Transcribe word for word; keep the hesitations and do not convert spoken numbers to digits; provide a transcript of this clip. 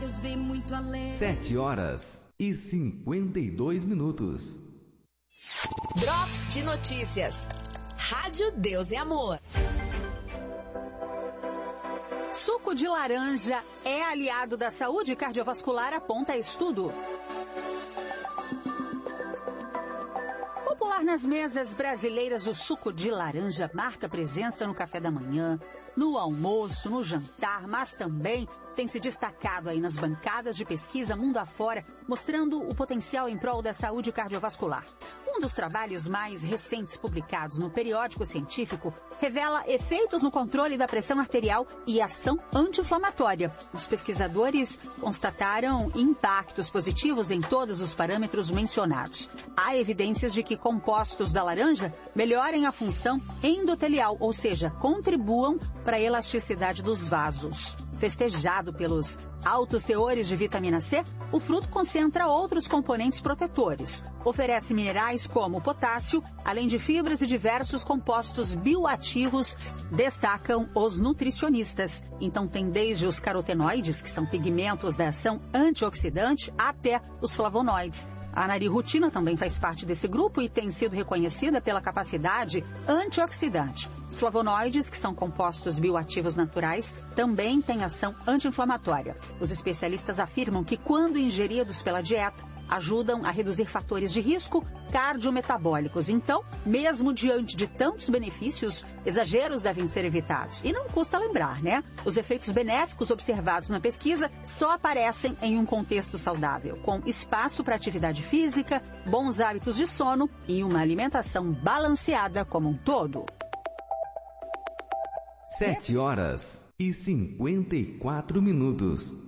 Deus vê muito além. Sete horas e cinquenta e dois minutos. Drops de notícias. Rádio Deus é Amor. Suco de laranja é aliado da saúde cardiovascular, aponta estudo. Popular nas mesas brasileiras, o suco de laranja marca presença no café da manhã, no almoço, no jantar, mas também tem se destacado aí nas bancadas de pesquisa mundo afora, mostrando o potencial em prol da saúde cardiovascular. Um dos trabalhos mais recentes publicados no periódico científico revela efeitos no controle da pressão arterial e ação anti-inflamatória. Os pesquisadores constataram impactos positivos em todos os parâmetros mencionados. Há evidências de que compostos da laranja melhorem a função endotelial, ou seja, contribuam para a elasticidade dos vasos. Festejado pelos altos teores de vitamina C, o fruto concentra outros componentes protetores. Oferece minerais como potássio, além de fibras e diversos compostos bioativos, destacam os nutricionistas. Então tem desde os carotenoides, que são pigmentos da ação antioxidante, até os flavonoides. A narirutina também faz parte desse grupo e tem sido reconhecida pela capacidade antioxidante. Os flavonoides, que são compostos bioativos naturais, também têm ação anti-inflamatória. Os especialistas afirmam que, quando ingeridos pela dieta, ajudam a reduzir fatores de risco cardiometabólicos. Então, mesmo diante de tantos benefícios, exageros devem ser evitados. E não custa lembrar, né? Os efeitos benéficos observados na pesquisa só aparecem em um contexto saudável, com espaço para atividade física, bons hábitos de sono e uma alimentação balanceada como um todo. Sete horas e cinquenta e quatro minutos.